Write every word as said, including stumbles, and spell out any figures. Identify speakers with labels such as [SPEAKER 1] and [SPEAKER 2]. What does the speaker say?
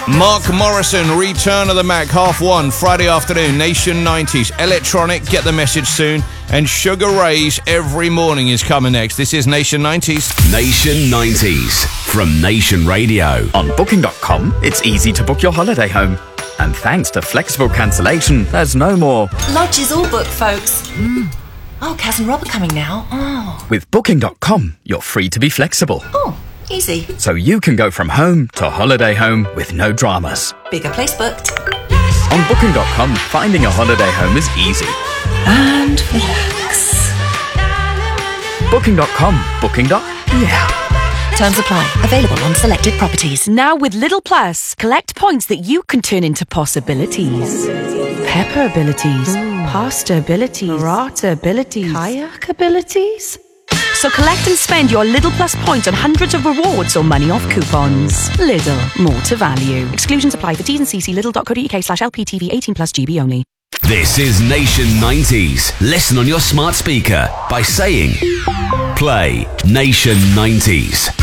[SPEAKER 1] Mark Morrison, Return of the Mac, half one, Friday afternoon, Nation nineties. Electronic, Get the Message Soon. And Sugar Ray's Every Morning is coming next. This is Nation nineties.
[SPEAKER 2] Nation nineties from Nation Radio.
[SPEAKER 3] On booking dot com, it's easy to book your holiday home. And thanks to flexible cancellation, there's no more
[SPEAKER 4] lodge is all booked, folks. Mm. Oh, Kaz and Rob are coming now. Oh.
[SPEAKER 3] With booking dot com, you're free to be flexible.
[SPEAKER 4] Oh, easy.
[SPEAKER 3] So you can go from home to holiday home with no dramas.
[SPEAKER 4] Bigger place booked.
[SPEAKER 3] On booking dot com, finding a holiday home is easy.
[SPEAKER 4] And relax.
[SPEAKER 3] booking dot com. Booking. Yeah.
[SPEAKER 4] Terms apply. Available on selected properties.
[SPEAKER 5] Now with Lidl Plus, collect points that you can turn into possibilities. Pepper abilities, pasta abilities, burrata abilities, kayak abilities. So collect and spend your Lidl Plus points on hundreds of rewards or money off coupons. Lidl, more to value. Exclusions apply for T's and C's. Lidl dot co dot uk slash L P T V eighteen plus G B only.
[SPEAKER 2] This is Nation nineties. Listen on your smart speaker by saying, play Nation nineties.